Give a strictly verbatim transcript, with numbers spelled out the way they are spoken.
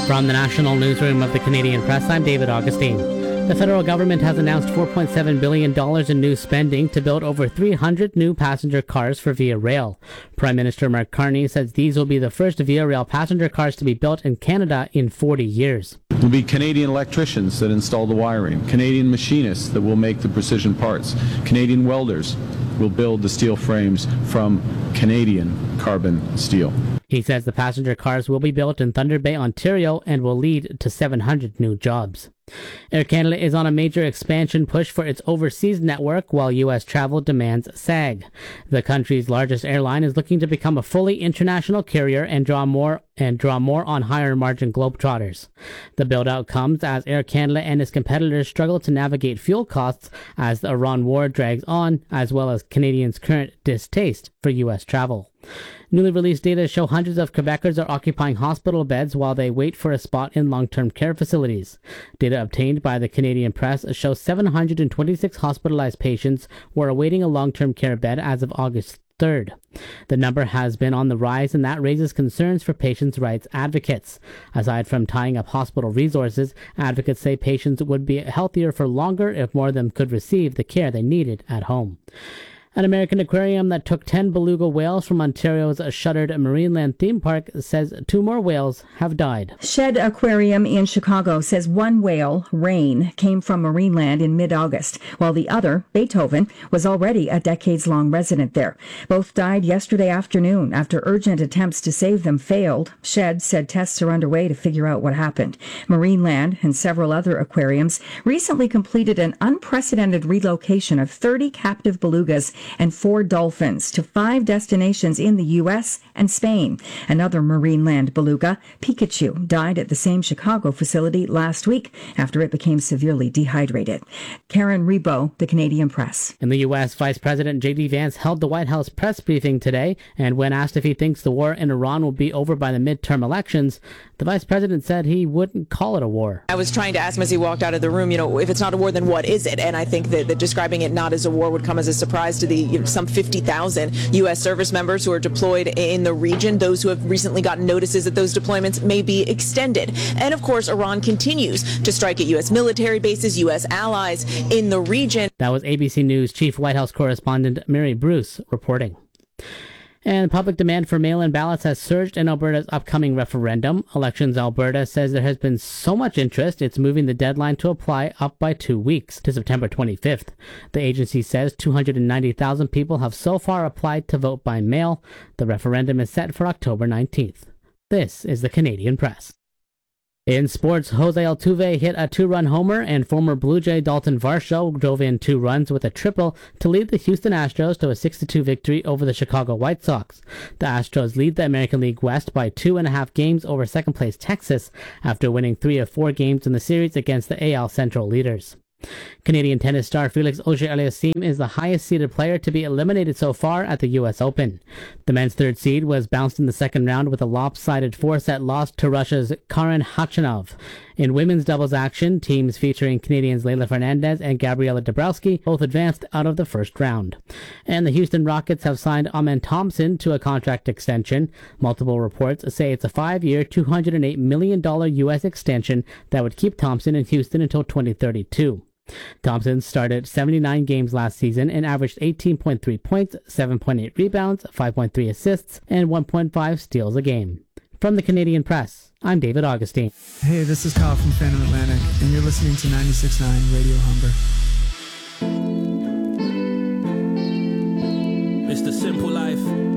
From the National Newsroom of the Canadian Press, I'm David Augustine. The federal government has announced four point seven billion dollars in new spending to build over three hundred new passenger cars for Via Rail. Prime Minister Mark Carney says these will be the first Via Rail passenger cars to be built in Canada in forty years. There will be Canadian electricians that install the wiring, Canadian machinists that will make the precision parts, Canadian welders will build the steel frames from Canadian carbon steel. He says the passenger cars will be built in Thunder Bay, Ontario, and will lead to seven hundred new jobs. Air Canada is on a major expansion push for its overseas network while U S travel demands sag. The country's largest airline is looking to become a fully international carrier and draw more and draw more on higher margin globetrotters. The build-out comes as Air Canada and its competitors struggle to navigate fuel costs as the Iran war drags on, as well as Canadians' current distaste for U S travel. Newly released data show hundreds of Quebecers are occupying hospital beds while they wait for a spot in long-term care facilities. Data obtained by the Canadian Press shows seven hundred twenty-six hospitalized patients were awaiting a long-term care bed as of August third. The number has been on the rise, and that raises concerns for patients' rights advocates. Aside from tying up hospital resources, advocates say patients would be healthier for longer if more of them could receive the care they needed at home. An American aquarium that took ten beluga whales from Ontario's shuttered Marineland theme park says two more whales have died. Shed Aquarium in Chicago says one whale, Rain, came from Marineland in mid-August, while the other, Beethoven, was already a decades-long resident there. Both died yesterday afternoon after urgent attempts to save them failed. Shed said tests are underway to figure out what happened. Marineland and several other aquariums recently completed an unprecedented relocation of thirty captive belugas and four dolphins to five destinations in the U S and Spain. Another Marineland beluga, Pikachu, died at the same Chicago facility last week after it became severely dehydrated. Karen Rebo, The Canadian Press. In the U S, Vice President J D Vance held the White House press briefing today, and when asked if he thinks the war in Iran will be over by the midterm elections, the Vice President said he wouldn't call it a war. I was trying to ask him as he walked out of the room, you know, if it's not a war, then what is it? And I think that, that describing it not as a war would come as a surprise to the you know, some fifty thousand U S service members who are deployed in the region, those who have recently gotten notices that those deployments may be extended. And of course, Iran continues to strike at U S military bases, U S allies in the region. That was A B C News Chief White House Correspondent Mary Bruce reporting. And public demand for mail-in ballots has surged in Alberta's upcoming referendum. Elections Alberta says there has been so much interest, it's moving the deadline to apply up by two weeks to September twenty-fifth. The agency says two hundred ninety thousand people have so far applied to vote by mail. The referendum is set for October nineteenth. This is the Canadian Press. In sports, Jose Altuve hit a two-run homer, and former Blue Jay Dalton Varsho drove in two runs with a triple to lead the Houston Astros to a six to two victory over the Chicago White Sox. The Astros lead the American League West by two and a half games over second-place Texas after winning three of four games in the series against the A L Central leaders. Canadian tennis star Felix Auger-Aliassime is the highest-seeded player to be eliminated so far at the U S Open. The men's third seed was bounced in the second round with a lopsided four-set loss to Russia's Karen Khachanov. In women's doubles action, teams featuring Canadians Leylah Fernandez and Gabriela Dabrowski both advanced out of the first round. And the Houston Rockets have signed Amen Thompson to a contract extension. Multiple reports say it's a five-year, two hundred eight million dollars U S extension that would keep Thompson in Houston until twenty thirty-two. Thompson started seventy-nine games last season and averaged eighteen point three points, seven point eight rebounds, five point three assists, and one point five steals a game. From the Canadian Press, I'm David Augustine. Hey, this is Kyle from Phantom Atlantic, and you're listening to ninety-six point nine Radio Humber. Mister Simple Life.